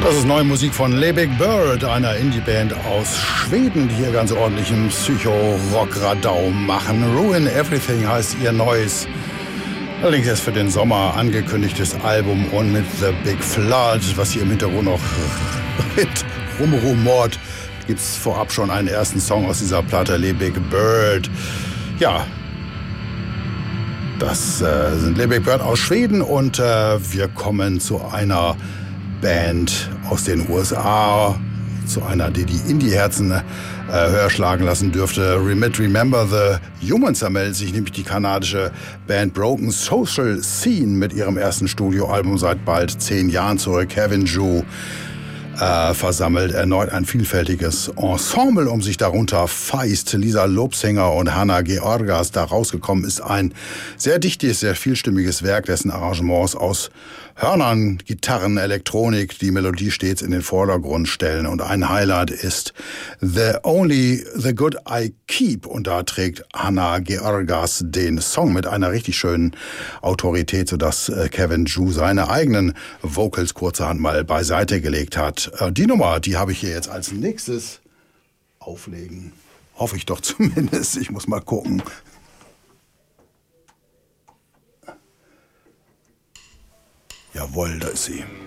Das ist neue Musik von Lebig Bird, einer Indie-Band aus Schweden, die hier ganz ordentlichen Psycho-Rock-Radau machen. Ruin Everything heißt ihr neues, allerdings erst für den Sommer angekündigtes Album, und mit The Big Flood, was hier im Hintergrund noch rumrumort, gibt es vorab schon einen ersten Song aus dieser Platte, Lebig Bird. Ja, das sind Lebig Bird aus Schweden, und wir kommen zu einer Band aus den USA, zu einer, die die Indie-Herzen höher schlagen lassen dürfte. Remember the Humans, da meldet sich nämlich die kanadische Band Broken Social Scene mit ihrem ersten Studioalbum seit bald 10 Jahren zurück. Kevin Ju versammelt erneut ein vielfältiges Ensemble um sich, darunter Feist, Lisa Lobsänger und Hanna Georgas. Da rausgekommen ist ein sehr dichtes, sehr vielstimmiges Werk, dessen Arrangements aus Hörnern, Gitarren, Elektronik die Melodie stets in den Vordergrund stellen. Und ein Highlight ist Only the Good I Keep. Und da trägt Hanna Georgas den Song mit einer richtig schönen Autorität, sodass Kevin Ju seine eigenen Vocals kurzerhand mal beiseite gelegt hat. Die Nummer, die habe ich hier jetzt als nächstes auflegen. Hoffe ich doch zumindest. Ich muss mal gucken. Jawohl, da ist sie.